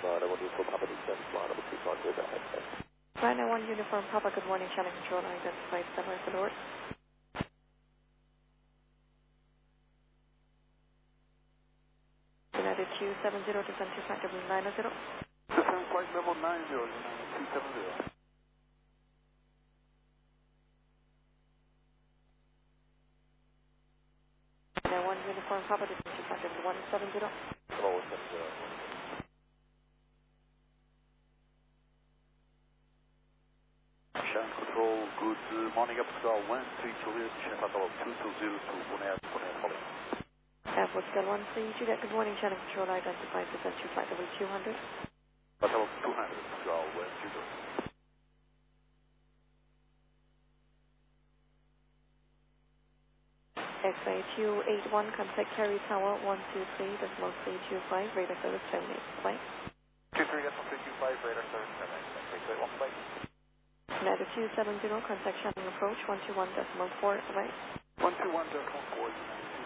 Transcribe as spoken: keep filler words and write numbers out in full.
uh, one uniform Papa descend, flight number two five zero, ahead. Flight nine one uniform Papa, good morning, channel control, identified seven for Lord. United two seven zero, descend to flight W nine zero. Descend flight level nine zero, United two seven zero. nine one uniform Papa, descend to flight W one seven zero. Hello, one seven zero. Channel control, good morning, up to one three two zero, channel control two two zero two, Bonaire, Bonaire, following. Airport Scale one three, Juliet, good morning, channel control, identified descend to flight W two hundred. Control two hundred, to one two zero. X A two eight one, contact Carry Tower one two three, decimal three two five, radar service terminate, bye. two three decimal three two five, radar service terminate, okay, one bye. United two seven zero, contact Shannon approach one two one decimal four, bye. one two one decimal four, United